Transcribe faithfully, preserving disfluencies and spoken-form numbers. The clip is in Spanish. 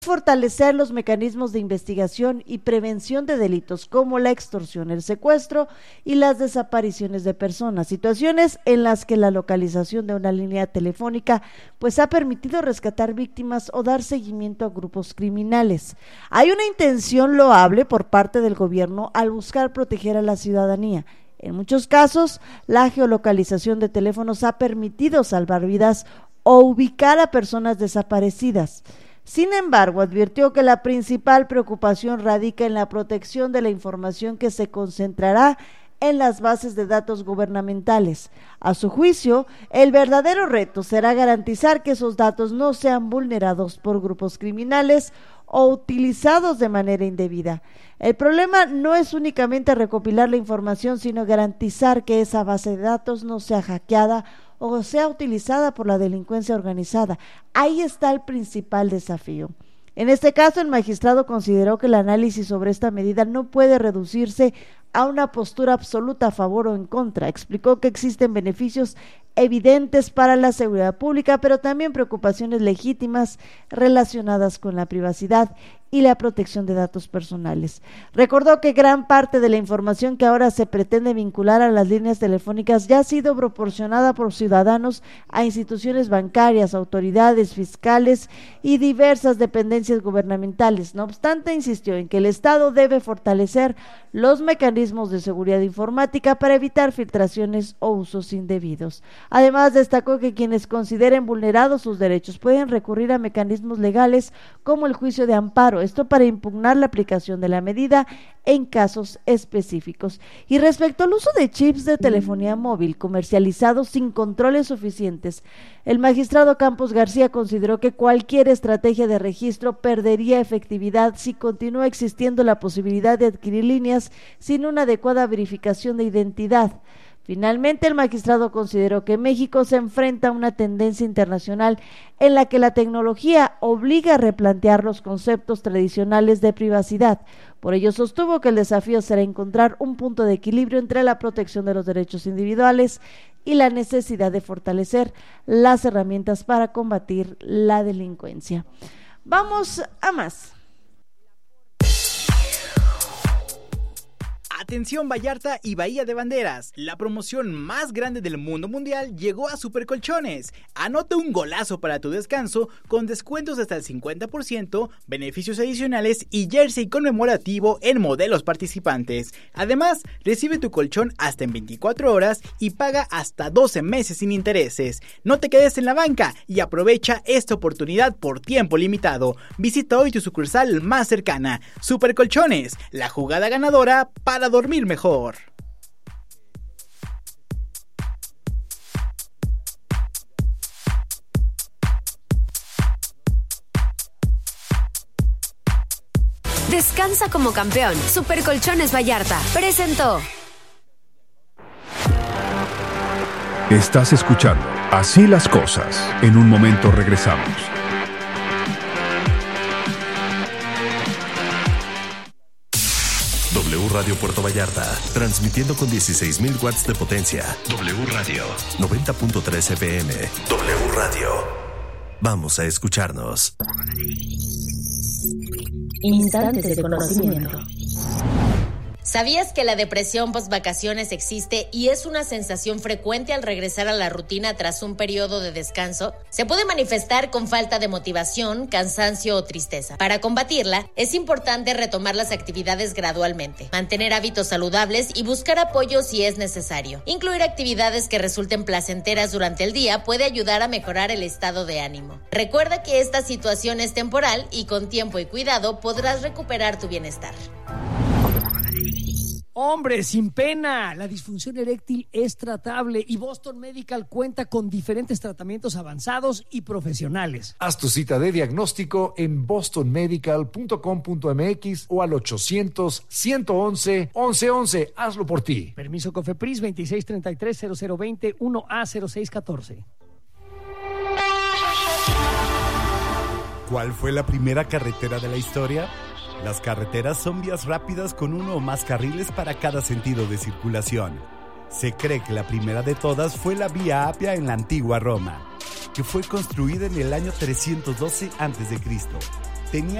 fortalecer los mecanismos de investigación y prevención de delitos como la extorsión, el secuestro y las desapariciones de personas, situaciones en las que la localización de una línea telefónica pues ha permitido rescatar víctimas o dar seguimiento a grupos criminales. Hay una intención loable por parte del gobierno al buscar proteger a la ciudadanía. En muchos casos, la geolocalización de teléfonos ha permitido salvar vidas o ubicar a personas desaparecidas. Sin embargo, advirtió que la principal preocupación radica en la protección de la información que se concentrará en las bases de datos gubernamentales. A su juicio, el verdadero reto será garantizar que esos datos no sean vulnerados por grupos criminales o utilizados de manera indebida. El problema no es únicamente recopilar la información, sino garantizar que esa base de datos no sea hackeada o sea utilizada por la delincuencia organizada. Ahí está el principal desafío. En este caso, el magistrado consideró que el análisis sobre esta medida no puede reducirse a una postura absoluta a favor o en contra. Explicó que existen beneficios evidentes para la seguridad pública, pero también preocupaciones legítimas relacionadas con la privacidad y la protección de datos personales. Recordó que gran parte de la información que ahora se pretende vincular a las líneas telefónicas ya ha sido proporcionada por ciudadanos a instituciones bancarias, autoridades fiscales y diversas dependencias gubernamentales. No obstante, insistió en que el Estado debe fortalecer los mecanismos de seguridad informática para evitar filtraciones o usos indebidos. Además, destacó que quienes consideren vulnerados sus derechos pueden recurrir a mecanismos legales como el juicio de amparo, esto para impugnar la aplicación de la medida en casos específicos. Y respecto al uso de chips de telefonía móvil comercializados sin controles suficientes, el magistrado Campos García consideró que cualquier estrategia de registro perdería efectividad si continúa existiendo la posibilidad de adquirir líneas sin una adecuada verificación de identidad. Finalmente, el magistrado consideró que México se enfrenta a una tendencia internacional en la que la tecnología obliga a replantear los conceptos tradicionales de privacidad. Por ello, sostuvo que el desafío será encontrar un punto de equilibrio entre la protección de los derechos individuales y la necesidad de fortalecer las herramientas para combatir la delincuencia. Vamos a más. Atención Vallarta y Bahía de Banderas, la promoción más grande del mundo mundial llegó a Supercolchones. Anota un golazo para tu descanso con descuentos hasta el cincuenta por ciento, beneficios adicionales y jersey conmemorativo en modelos participantes. Además, recibe tu colchón hasta en veinticuatro horas y paga hasta doce meses sin intereses. No te quedes en la banca y aprovecha esta oportunidad por tiempo limitado. Visita hoy tu sucursal más cercana. Supercolchones, la jugada ganadora para dormir mejor. Descansa como campeón. Supercolchones Vallarta presentó. Estás escuchando Así las cosas. En un momento regresamos. W Radio Puerto Vallarta, transmitiendo con dieciséis mil watts de potencia. W Radio, noventa punto tres F M. W Radio. Vamos a escucharnos. Instantes de conocimiento. ¿Sabías que la depresión post-vacaciones existe y es una sensación frecuente al regresar a la rutina tras un periodo de descanso? Se puede manifestar con falta de motivación, cansancio o tristeza. Para combatirla, es importante retomar las actividades gradualmente, mantener hábitos saludables y buscar apoyo si es necesario. Incluir actividades que resulten placenteras durante el día puede ayudar a mejorar el estado de ánimo. Recuerda que esta situación es temporal y con tiempo y cuidado podrás recuperar tu bienestar. Hombre, sin pena, la disfunción eréctil es tratable y Boston Medical cuenta con diferentes tratamientos avanzados y profesionales. Haz tu cita de diagnóstico en boston medical punto com punto m x o al ochocientos, ciento once, once once. Hazlo por ti. Permiso COFEPRIS veintiséis treinta y tres, cero cero veinte, uno A cero seis catorce. ¿Cuál fue la primera carretera de la historia? Las carreteras son vías rápidas con uno o más carriles para cada sentido de circulación. Se cree que la primera de todas fue la Vía Apia en la antigua Roma, que fue construida en el año trescientos doce antes de Cristo. La Vía Apia fue construida en el año trescientos doce antes de Cristo. La Vía Apia fue construida en el año trescientos doce antes de Cristo. La Vía Apia fue construida en el año trescientos doce antes de Cristo. tenía